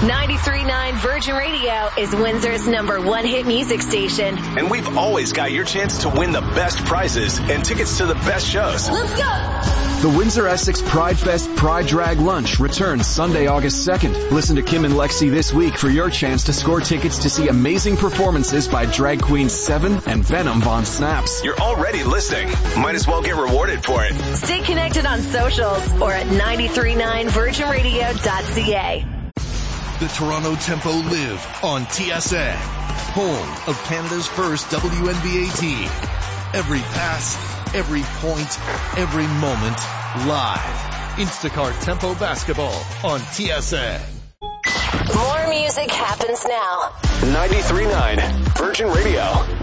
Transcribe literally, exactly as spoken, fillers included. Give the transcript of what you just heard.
ninety-three point nine Virgin Radio is Windsor's number one hit music station. And we've always got your chance to win the best prizes and tickets to the best shows. Let's go! The Windsor Essex Pride Fest Pride Drag Lunch returns Sunday, August second. Listen to Kim and Lexi this week for your chance to score tickets to see amazing performances by drag queens Seven and Venom Von Snaps. You're already listening. Might as well get rewarded for it. Stay connected on socials or at ninety-three point nine virgin radio dot c a. The Toronto Tempo live on T S N, home of Canada's first W N B A team. Every pass, every point, every moment, live. Instacart Tempo Basketball on T S N. More music happens now. ninety-three point nine Virgin Radio.